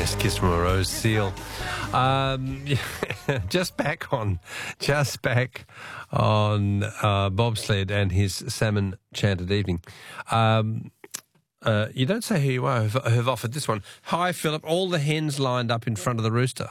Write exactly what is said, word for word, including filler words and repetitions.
Best Kiss from a Rose Seal. Um, just back on, just back on uh, bobsled and his salmon chanted evening. Um, uh, you don't say who you are who've, who've offered this one. Hi, Philip. All the hens lined up in front of the rooster.